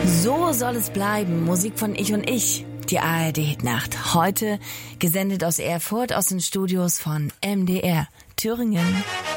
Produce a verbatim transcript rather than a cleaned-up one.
So soll es bleiben. Musik von Ich und Ich. Die A R D-Hitnacht. Heute gesendet aus Erfurt, aus den Studios von M D R Thüringen.